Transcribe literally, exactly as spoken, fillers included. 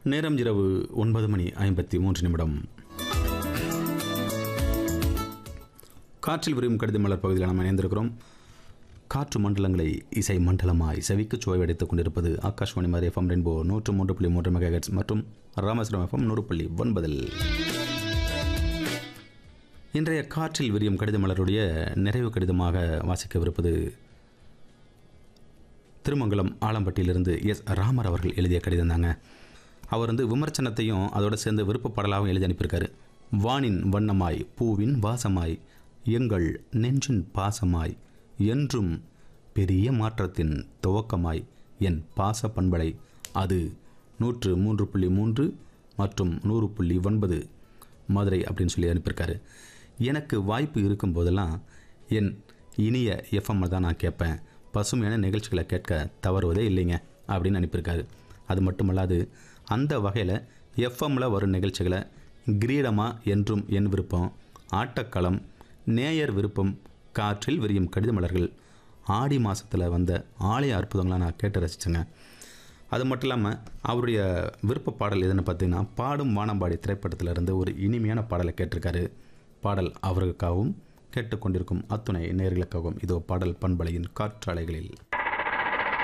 நேரம் இரவு ஒன்பது மணி ஐம்பத்தி மூன்று நிமிடம். காற்றில் விரியும் கடித மலர் பகுதியில் நாம் இணைந்திருக்கிறோம். காற்று மண்டலங்களை இசை மண்டலமாய் செவிக்கு சுவையடைத்துக் கொண்டிருப்பது ஆகாஷ்வாணி மதுரை எஃப்எம் ரெயின்போ நூற்று மூன்று புள்ளி மூன்று மெகாஹெர்ட்ஸ் மற்றும் ராமேஸ்வரம் எஃப்எம் நூறு புள்ளி ஒன்பதில். இன்றைய காற்றில் விரியும் கடித மலருடைய நிறைவு கடிதமாக வாசிக்கவிருப்பது திருமங்கலம் ஆலம்பட்டியிலிருந்து எஸ் ராமர் அவர்கள் எழுதிய கடிதம் தாங்க. அவர் வந்து விமர்சனத்தையும் அதோடு சேர்ந்து விருப்பப்படலாகவும் எழுதி அனுப்பியிருக்காரு. வானின் வண்ணமாய் பூவின் வாசமாய் எங்கள் நெஞ்சின் பாசமாய் என்றும் பெரிய மாற்றத்தின் துவக்கமாய் என் பாச பண்பலை அது நூற்று மூன்று புள்ளி மூன்று மற்றும் நூறு புள்ளி ஒன்பது மதுரை அப்படின்னு சொல்லி அனுப்பியிருக்காரு. எனக்கு வாய்ப்பு இருக்கும் போதெல்லாம் என் இனிய எஃப்எம்மில் தான் நான் கேட்பேன், பசுமையான நிகழ்ச்சிகளை கேட்க தவறுவதே இல்லைங்க அப்படின்னு அனுப்பியிருக்காரு. அது மட்டுமல்லாது அந்த வகையில் எஃப்எம்மில் வரும் நிகழ்ச்சிகளை கிரீடமாக என்றும் என் விருப்பம், ஆட்டக்களம், நேயர் விருப்பம், காற்றில் விரியும் கடித மலர்கள், ஆடி மாதத்தில் வந்த ஆலய அற்புதங்களாக நான் கேட்டு ரசித்தேங்க. அது மட்டும் இல்லாமல் அவருடைய விருப்ப பாடல் எதுன்னு பார்த்தீங்கன்னா பாடும் வானம்பாடி திரைப்படத்திலிருந்து ஒரு இனிமையான பாடலை கேட்டிருக்காரு. பாடல் அவர்களுக்காகவும் கேட்டுக்கொண்டிருக்கும் அத்துணை நேயர்களுக்காகவும் இதோ பாடல் பண்பலையின் காற்றாலைகளில்.